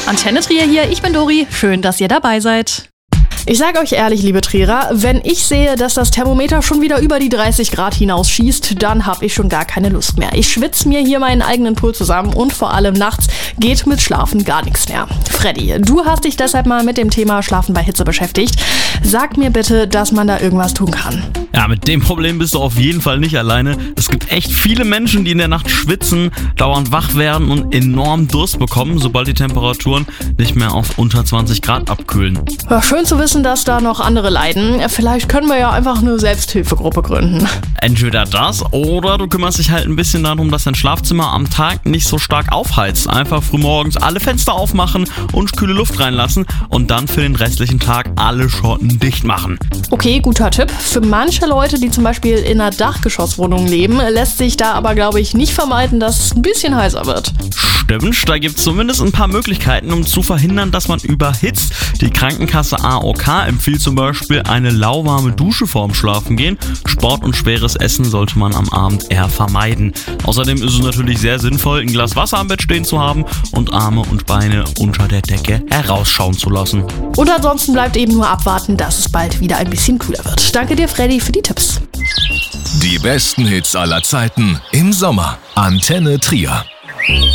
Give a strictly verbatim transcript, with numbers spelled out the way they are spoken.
Antenne Trier hier, ich bin Dori. Schön, dass ihr dabei seid. Ich sage euch ehrlich, liebe Trierer, wenn ich sehe, dass das Thermometer schon wieder über die dreißig Grad hinausschießt, dann habe ich schon gar keine Lust mehr. Ich schwitze mir hier meinen eigenen Pool zusammen und vor allem nachts geht mit Schlafen gar nichts mehr. Freddy, du hast dich deshalb mal mit dem Thema Schlafen bei Hitze beschäftigt. Sag mir bitte, dass man da irgendwas tun kann. Ja, mit dem Problem bist du auf jeden Fall nicht alleine. Es gibt echt viele Menschen, die in der Nacht schwitzen, dauernd wach werden und enorm Durst bekommen, sobald die Temperaturen nicht mehr auf unter zwanzig Grad abkühlen. Ja, schön zu wissen, dass da noch andere leiden. Vielleicht können wir ja einfach eine Selbsthilfegruppe gründen. Entweder das oder du kümmerst dich halt ein bisschen darum, dass dein Schlafzimmer am Tag nicht so stark aufheizt. Einfach frühmorgens alle Fenster aufmachen und kühle Luft reinlassen und dann für den restlichen Tag alle Schotten dicht machen. Okay, guter Tipp. Für manche Leute, die zum Beispiel in einer Dachgeschosswohnung leben, lässt sich da aber, glaube ich, nicht vermeiden, dass es ein bisschen heißer wird. Stimmt, da gibt es zumindest ein paar Möglichkeiten, um zu verhindern, dass man überhitzt. Die Krankenkasse A O K empfiehlt zum Beispiel eine lauwarme Dusche vorm Schlafengehen. Sport und schweres Essen sollte man am Abend eher vermeiden. Außerdem ist es natürlich sehr sinnvoll, ein Glas Wasser am Bett stehen zu haben und Arme und Beine unter der Decke herausschauen zu lassen. Und ansonsten bleibt eben nur abwarten, dass es bald wieder ein bisschen kühler wird. Danke dir, Freddy, für die Tipps. Die besten Hits aller Zeiten im Sommer. Antenne Trier.